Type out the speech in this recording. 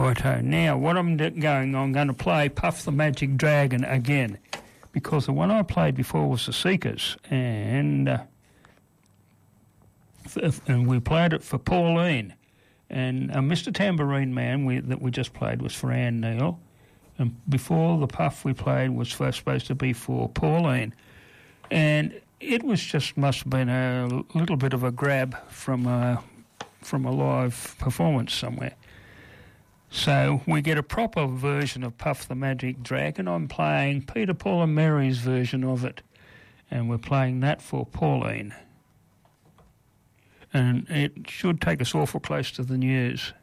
Righto. Now, what I'm going to play Puff the Magic Dragon again, because the one I played before was the Seekers, and we played it for Pauline, and Mr. Tambourine Man that we just played was for Anne Neal, and before the Puff we played was first supposed to be for Pauline, and it must have been a little bit of a grab from a live performance somewhere. So we get a proper version of Puff the Magic Dragon. I'm playing Peter, Paul and Mary's version of it, and we're playing that for Pauline. And it should take us awful close to the news.